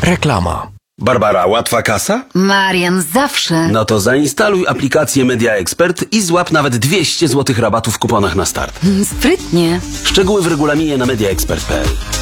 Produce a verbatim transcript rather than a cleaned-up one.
Reklama. Barbara, łatwa kasa? Marian, zawsze. No to zainstaluj aplikację Media Expert i złap nawet dwieście złotych rabatu w kuponach na start. Sprytnie. Szczegóły w regulaminie na media expert kropka p l.